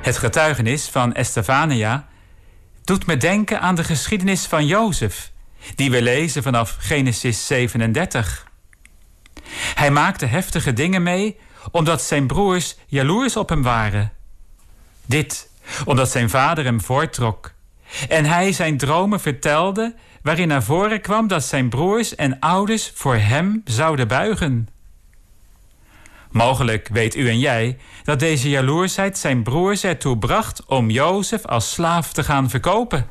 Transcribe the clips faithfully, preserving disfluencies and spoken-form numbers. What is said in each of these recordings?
Het getuigenis van Estefania doet me denken aan de geschiedenis van Jozef, die we lezen vanaf Genesis zevenendertig. Hij maakte heftige dingen mee, omdat zijn broers jaloers op hem waren. Dit, omdat zijn vader hem voorttrok. En hij zijn dromen vertelde, waarin naar voren kwam dat zijn broers en ouders voor hem zouden buigen. Mogelijk weet u en jij dat deze jaloersheid zijn broers ertoe bracht om Jozef als slaaf te gaan verkopen.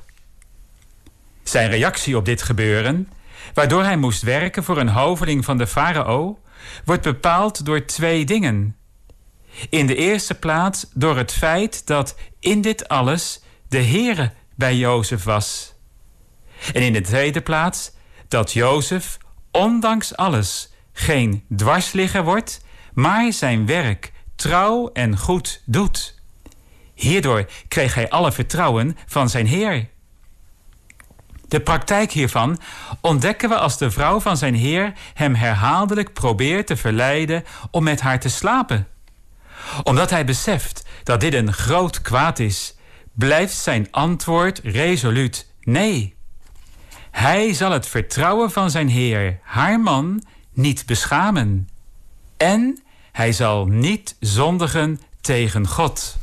Zijn reactie op dit gebeuren, waardoor hij moest werken voor een hoveling van de farao, wordt bepaald door twee dingen. In de eerste plaats door het feit dat in dit alles de Heere bij Jozef was. En in de tweede plaats dat Jozef, ondanks alles, geen dwarsligger wordt, maar zijn werk trouw en goed doet. Hierdoor kreeg hij alle vertrouwen van zijn Heer. De praktijk hiervan ontdekken we als de vrouw van zijn Heer hem herhaaldelijk probeert te verleiden om met haar te slapen. Omdat hij beseft dat dit een groot kwaad is, blijft zijn antwoord resoluut nee. Hij zal het vertrouwen van zijn Heer, haar man, niet beschamen. En hij zal niet zondigen tegen God.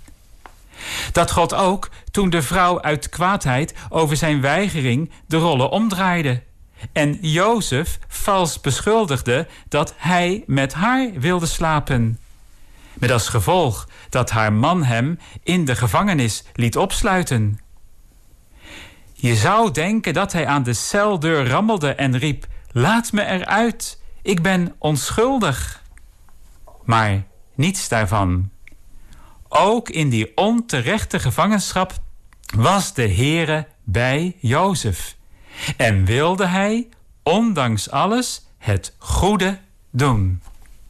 Dat God ook, toen de vrouw uit kwaadheid over zijn weigering de rollen omdraaide en Jozef vals beschuldigde dat hij met haar wilde slapen. Met als gevolg dat haar man hem in de gevangenis liet opsluiten. Je zou denken dat hij aan de celdeur rammelde en riep: laat me eruit, ik ben onschuldig. Maar niets daarvan. Ook in die onterechte gevangenschap was de Heere bij Jozef. En wilde hij, ondanks alles, het goede doen.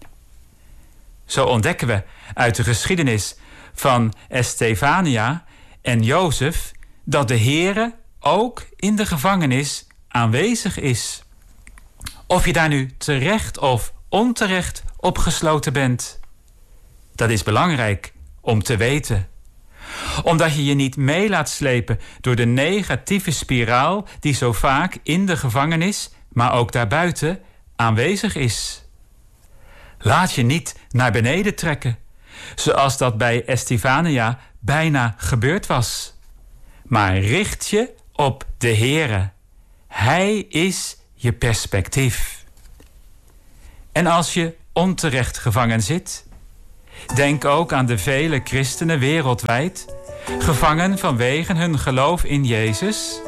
Zo ontdekken we uit de geschiedenis van Estefania en Jozef dat de Heere ook in de gevangenis aanwezig is. Of je daar nu terecht of onterecht opgesloten bent. Dat is belangrijk om te weten. Omdat je je niet mee laat slepen door de negatieve spiraal die zo vaak in de gevangenis, maar ook daarbuiten, aanwezig is. Laat je niet naar beneden trekken, zoals dat bij Estefania bijna gebeurd was. Maar richt je op de Heere. Hij is je perspectief. En als je onterecht gevangen zit, denk ook aan de vele christenen wereldwijd, gevangen vanwege hun geloof in Jezus.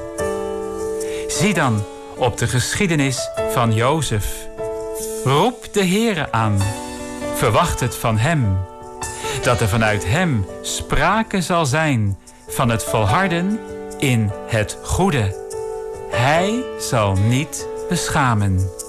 Zie dan op de geschiedenis van Jozef. Roep de Heere aan. Verwacht het van hem. Dat er vanuit hem sprake zal zijn van het volharden in het goede. Hij zal niet beschamen.